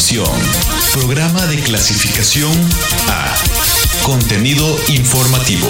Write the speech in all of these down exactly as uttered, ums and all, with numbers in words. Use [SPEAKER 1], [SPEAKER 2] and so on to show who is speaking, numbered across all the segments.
[SPEAKER 1] Información. Programa de clasificación A. Contenido informativo.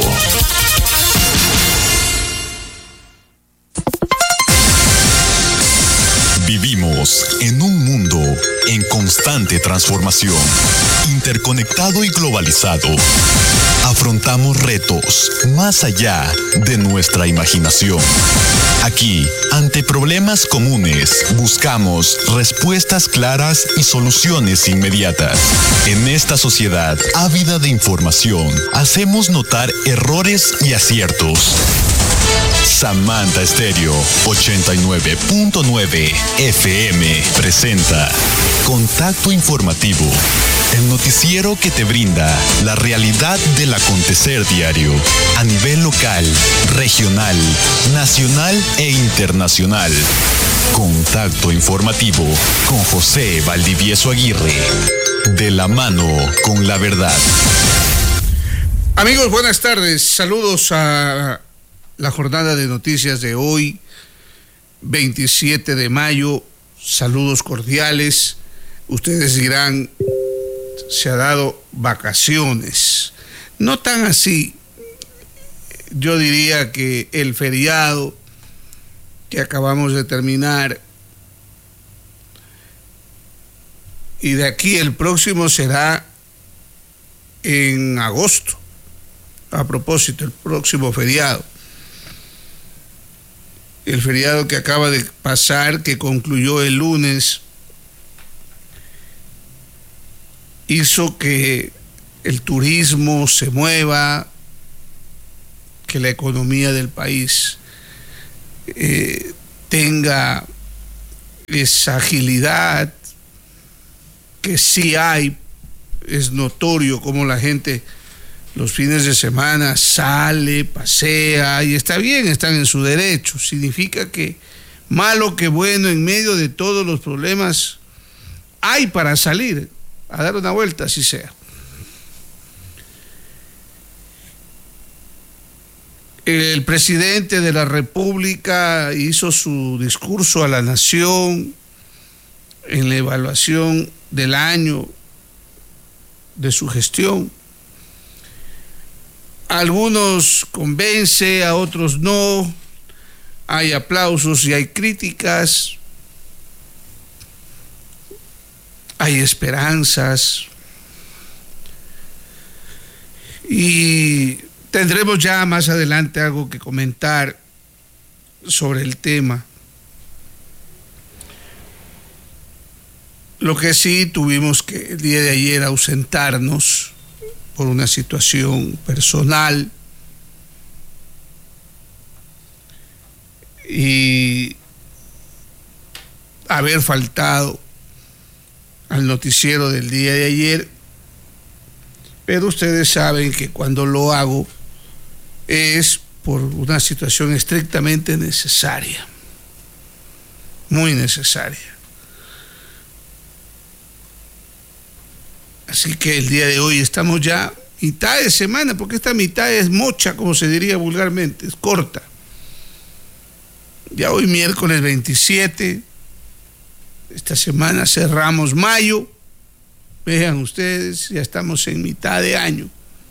[SPEAKER 1] Vivimos en un mundo en constante transformación, interconectado y globalizado. Afrontamos retos más allá de nuestra imaginación. Aquí, ante problemas comunes, buscamos respuestas claras y soluciones inmediatas. En esta sociedad ávida de información, hacemos notar errores y aciertos. Samantha Estéreo ochenta y nueve punto nueve F M presenta Contacto Informativo, el noticiero que te brinda la realidad del acontecer diario a nivel local, regional, nacional e internacional. Contacto Informativo con José Valdivieso Aguirre, de la mano con la verdad.
[SPEAKER 2] Amigos, buenas tardes. Saludos a la jornada de noticias de hoy, veintisiete de mayo. Saludos cordiales. Ustedes dirán, se ha dado vacaciones. No tan así. Yo diría que el feriado que acabamos de terminar y de aquí el próximo será en agosto. A propósito, el próximo feriado. El feriado que acaba de pasar, que concluyó el lunes, hizo que el turismo se mueva, que la economía del país eh, tenga esa agilidad que sí hay. Es notorio cómo la gente los fines de semana sale, pasea, y está bien, están en su derecho. Significa que, malo que bueno, en medio de todos los problemas, hay para salir a dar una vuelta, así sea. El presidente de la República hizo su discurso a la nación en la evaluación del año de su gestión. A algunos convence, a otros no. Hay aplausos y hay críticas. Hay esperanzas. Y tendremos ya más adelante algo que comentar sobre el tema. Lo que sí tuvimos que el día de ayer ausentarnos por una situación personal y haber faltado al noticiero del día de ayer, pero ustedes saben que cuando lo hago es por una situación estrictamente necesaria, muy necesaria. Así que el día de hoy estamos ya mitad de semana, porque esta mitad es mocha, como se diría vulgarmente, es corta. Ya hoy miércoles veintisiete, esta semana cerramos mayo, vean ustedes, ya estamos en mitad de año.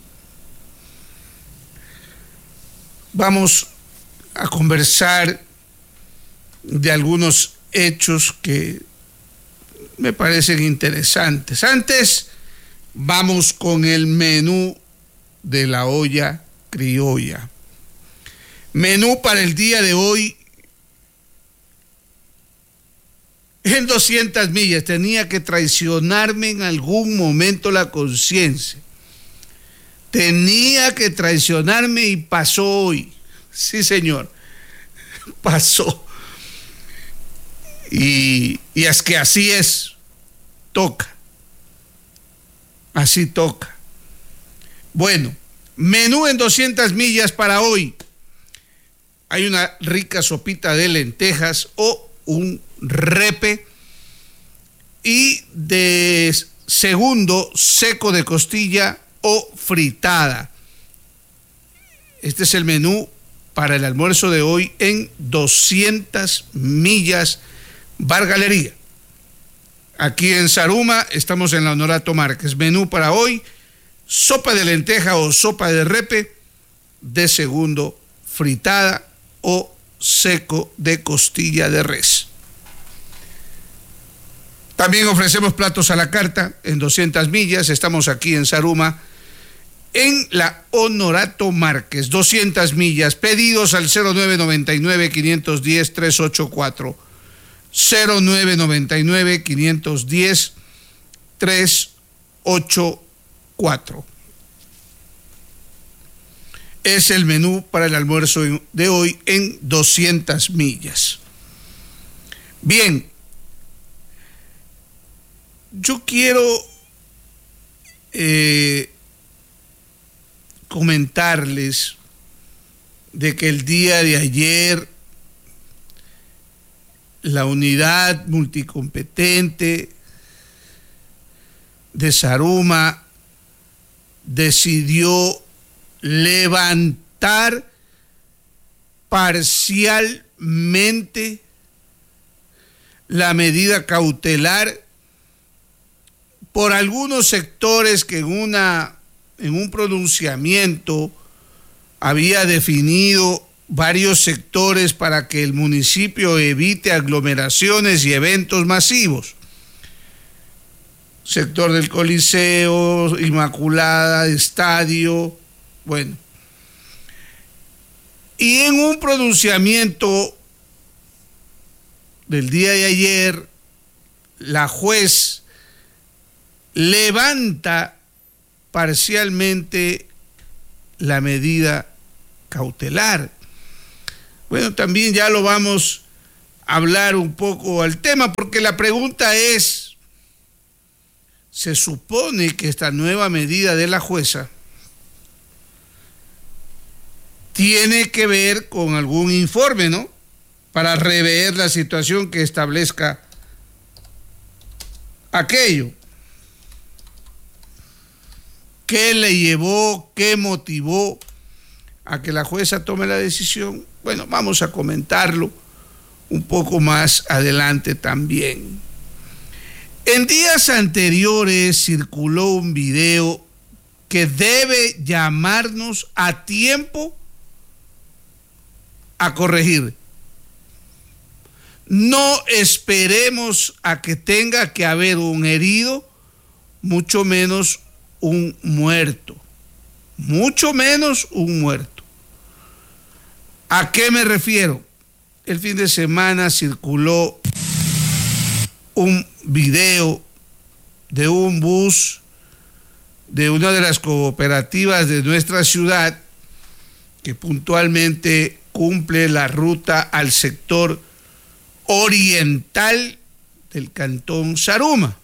[SPEAKER 2] Vamos a conversar de algunos hechos que me parecen interesantes. Antes, vamos con el menú de la olla criolla. Menú para el día de hoy en doscientas millas. Tenía que traicionarme en algún momento la conciencia. Tenía que traicionarme y pasó hoy. Sí, señor, pasó. Y, y es que así es, toca. Así toca. Bueno, menú en doscientas millas para hoy. Hay una rica sopita de lentejas o un repe y de segundo seco de costilla o fritada. Este es el menú para el almuerzo de hoy en doscientas millas Bar Galería. Aquí en Zaruma estamos en la Honorato Márquez. Menú para hoy: sopa de lenteja o sopa de repe, de segundo fritada o seco de costilla de res. También ofrecemos platos a la carta en doscientas millas. Estamos aquí en Zaruma, en la Honorato Márquez, doscientas millas. Pedidos al cero nueve nueve nueve, cinco uno cero, tres ocho cuatro. cero nueve nueve nueve, cinco uno cero, tres ocho cuatro. Es el menú para el almuerzo de hoy en doscientas millas. Bien, yo quiero eh, comentarles de que el día de ayer la unidad multicompetente de Zaruma decidió levantar parcialmente la medida cautelar por algunos sectores que en una en un pronunciamiento había definido varios sectores para que el municipio evite aglomeraciones y eventos masivos. Sector del Coliseo, Inmaculada, Estadio, bueno. Y en un pronunciamiento del día de ayer, la juez levanta parcialmente la medida cautelar. Bueno, también ya lo vamos a hablar un poco al tema, porque la pregunta es, se supone que esta nueva medida de la jueza tiene que ver con algún informe, ¿no? Para rever la situación que establezca aquello. ¿Qué le llevó, qué motivó a que la jueza tome la decisión? Bueno, vamos a comentarlo un poco más adelante también. En días anteriores circuló un video que debe llamarnos a tiempo a corregir. No esperemos a que tenga que haber un herido, mucho menos un muerto, mucho menos un muerto. ¿A qué me refiero? El fin de semana circuló un video de un bus de una de las cooperativas de nuestra ciudad que puntualmente cumple la ruta al sector oriental del cantón Zaruma,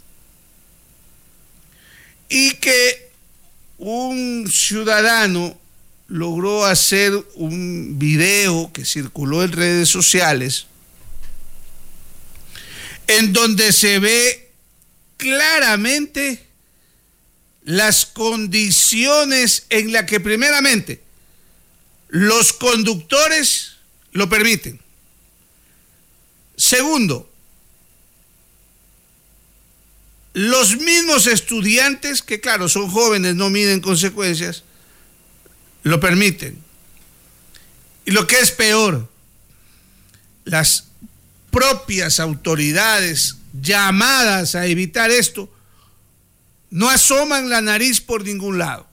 [SPEAKER 2] y que un ciudadano logró hacer un video que circuló en redes sociales en donde se ve claramente las condiciones en las que primeramente los conductores lo permiten. Segundo, los mismos estudiantes, que claro, son jóvenes, no miden consecuencias, lo permiten. Y lo que es peor, las propias autoridades llamadas a evitar esto no asoman la nariz por ningún lado.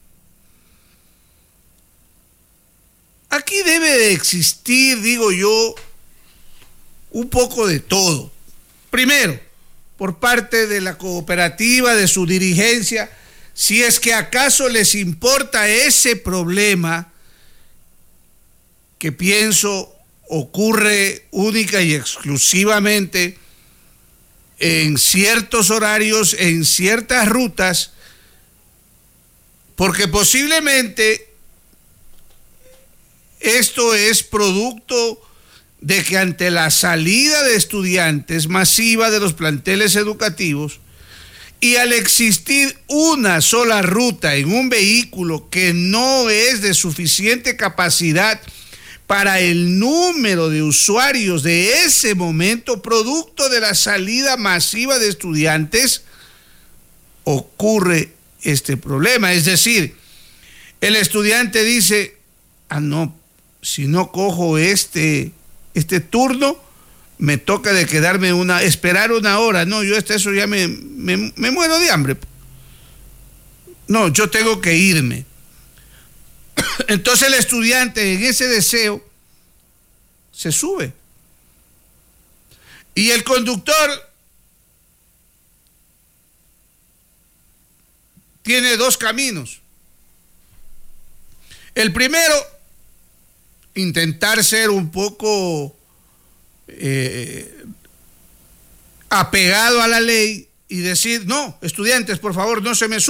[SPEAKER 2] Aquí debe de existir, digo yo, un poco de todo. Primero, por parte de la cooperativa, de su dirigencia, si es que acaso les importa ese problema que pienso ocurre única y exclusivamente en ciertos horarios, en ciertas rutas, porque posiblemente esto es producto de que ante la salida de estudiantes masiva de los planteles educativos y al existir una sola ruta en un vehículo que no es de suficiente capacidad para el número de usuarios de ese momento, producto de la salida masiva de estudiantes, ocurre este problema. Es decir, el estudiante dice, ah, no, si no cojo este, este turno, me toca de quedarme una, esperar una hora. No, yo hasta eso ya me, me, me muero de hambre. No, yo tengo que irme. Entonces el estudiante en ese deseo se sube. Y el conductor tiene dos caminos. El primero, intentar ser un poco eh, apegado a la ley y decir, no, estudiantes, por favor, no se me suban.